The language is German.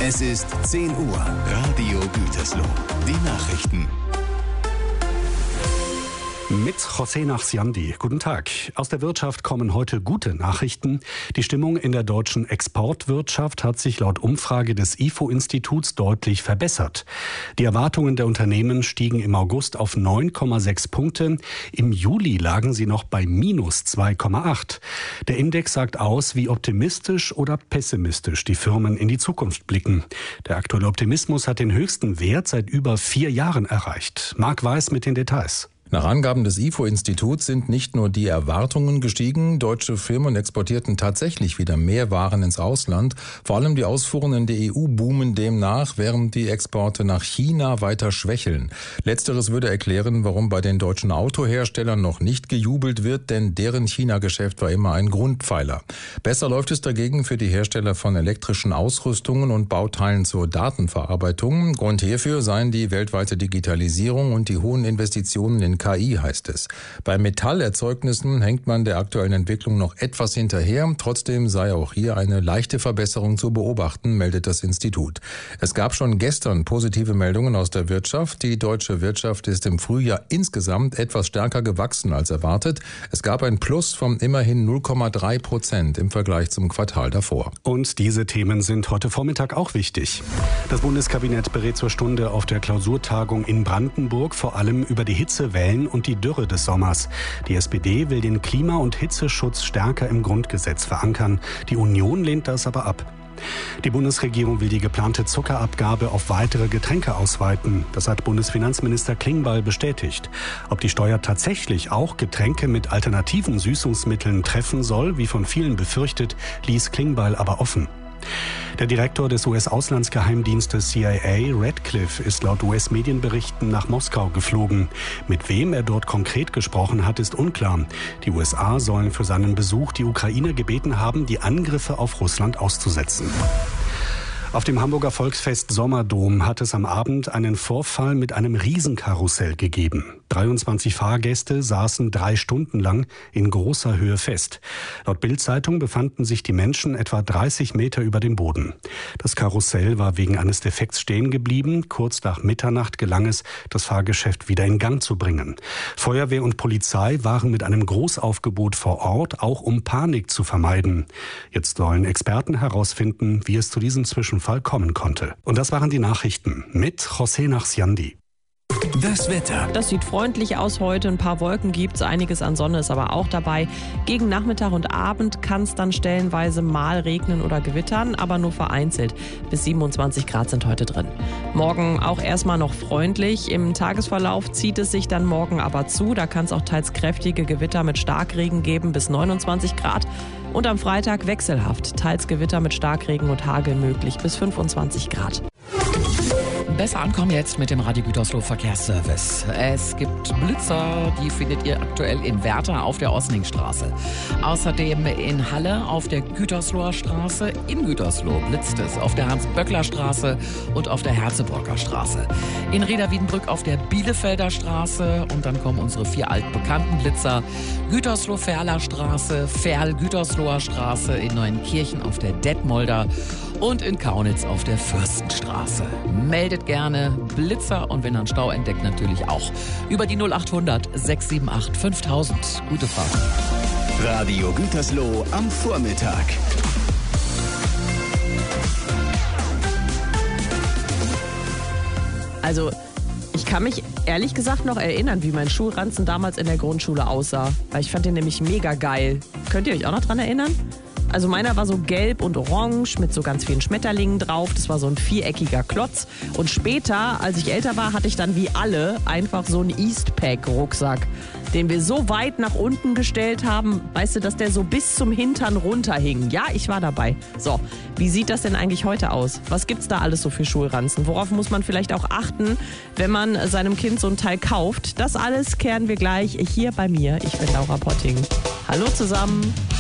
Es ist 10 Uhr. Radio Gütersloh. Die Nachrichten. Mit José Nachsiandi. Guten Tag. Aus der Wirtschaft kommen heute gute Nachrichten. Die Stimmung in der deutschen Exportwirtschaft hat sich laut Umfrage des IFO-Instituts deutlich verbessert. Die Erwartungen der Unternehmen stiegen im August auf 9,6 Punkte. Im Juli lagen sie noch bei minus 2,8. Der Index sagt aus, wie optimistisch oder pessimistisch die Firmen in die Zukunft blicken. Der aktuelle Optimismus hat den höchsten Wert seit über 4 Jahren erreicht. Marc Weiß mit den Details. Nach Angaben des IFO-Instituts sind nicht nur die Erwartungen gestiegen, deutsche Firmen exportierten tatsächlich wieder mehr Waren ins Ausland. Vor allem die Ausfuhren in die EU boomen demnach, während die Exporte nach China weiter schwächeln. Letzteres würde erklären, warum bei den deutschen Autoherstellern noch nicht gejubelt wird, denn deren China-Geschäft war immer ein Grundpfeiler. Besser läuft es dagegen für die Hersteller von elektrischen Ausrüstungen und Bauteilen zur Datenverarbeitung. Grund hierfür seien die weltweite Digitalisierung und die hohen Investitionen in KI, heißt es. Bei Metallerzeugnissen hängt man der aktuellen Entwicklung noch etwas hinterher. Trotzdem sei auch hier eine leichte Verbesserung zu beobachten, meldet das Institut. Es gab schon gestern positive Meldungen aus der Wirtschaft. Die deutsche Wirtschaft ist im Frühjahr insgesamt etwas stärker gewachsen als erwartet. Es gab ein Plus von immerhin 0,3% im Vergleich zum Quartal davor. Und diese Themen sind heute Vormittag auch wichtig. Das Bundeskabinett berät zur Stunde auf der Klausurtagung in Brandenburg vor allem über die Hitzewellen und die Dürre des Sommers. Die SPD will den Klima- und Hitzeschutz stärker im Grundgesetz verankern. Die Union lehnt das aber ab. Die Bundesregierung will die geplante Zuckerabgabe auf weitere Getränke ausweiten. Das hat Bundesfinanzminister Klingbeil bestätigt. Ob die Steuer tatsächlich auch Getränke mit alternativen Süßungsmitteln treffen soll, wie von vielen befürchtet, ließ Klingbeil aber offen. Der Direktor des US-Auslandsgeheimdienstes CIA, Radcliffe, ist laut US-Medienberichten nach Moskau geflogen. Mit wem er dort konkret gesprochen hat, ist unklar. Die USA sollen für seinen Besuch die Ukraine gebeten haben, die Angriffe auf Russland auszusetzen. Auf dem Hamburger Volksfest Sommerdom hat es am Abend einen Vorfall mit einem Riesenkarussell gegeben. 23 Fahrgäste saßen 3 Stunden lang in großer Höhe fest. Laut Bild-Zeitung befanden sich die Menschen etwa 30 Meter über dem Boden. Das Karussell war wegen eines Defekts stehen geblieben. Kurz nach Mitternacht gelang es, das Fahrgeschäft wieder in Gang zu bringen. Feuerwehr und Polizei waren mit einem Großaufgebot vor Ort, auch um Panik zu vermeiden. Jetzt sollen Experten herausfinden, wie es zu diesem Zwischenfall kommen konnte. Und das waren die Nachrichten mit José Nachsiandi. Das Wetter. Das sieht freundlich aus heute. Ein paar Wolken gibt's, einiges an Sonne ist aber auch dabei. Gegen Nachmittag und Abend kann es dann stellenweise mal regnen oder gewittern, aber nur vereinzelt. Bis 27 Grad sind heute drin. Morgen auch erstmal noch freundlich. Im Tagesverlauf zieht es sich dann morgen aber zu. Da kann es auch teils kräftige Gewitter mit Starkregen geben bis 29 Grad. Und am Freitag wechselhaft. Teils Gewitter mit Starkregen und Hagel möglich bis 25 Grad. Besser ankommen jetzt mit dem Radio Gütersloh Verkehrsservice. Es gibt Blitzer, die findet ihr aktuell in Werther auf der Osningstraße. Außerdem in Halle auf der Gütersloher Straße. In Gütersloh blitzt es auf der Hans-Böckler-Straße und auf der Herzeburger Straße. In Reda-Wiedenbrück auf der Bielefelder Straße. Und dann kommen unsere 4 altbekannten Blitzer. Gütersloh-Ferler Straße, Ferl-Gütersloher Straße, in Neuenkirchen auf der Detmolder und in Kaunitz auf der Fürstenstraße. Meldet gerne Blitzer und wenn ihr einen Stau entdeckt, natürlich auch über die 0800 678 5000. Gute Fahrt. Radio Gütersloh am Vormittag. Also, ich kann mich ehrlich gesagt noch erinnern, wie mein Schulranzen damals in der Grundschule aussah. Weil ich fand den nämlich mega geil. Könnt ihr euch auch noch dran erinnern? Also meiner war so gelb und orange mit so ganz vielen Schmetterlingen drauf. Das war so ein viereckiger Klotz. Und später, als ich älter war, hatte ich dann wie alle einfach so einen Eastpak-Rucksack, den wir so weit nach unten gestellt haben, weißt du, dass der so bis zum Hintern runterhing. Ja, ich war dabei. So, wie sieht das denn eigentlich heute aus? Was gibt's da alles so für Schulranzen? Worauf muss man vielleicht auch achten, wenn man seinem Kind so ein Teil kauft? Das alles kehren wir gleich hier bei mir. Ich bin Laura Potting. Hallo zusammen.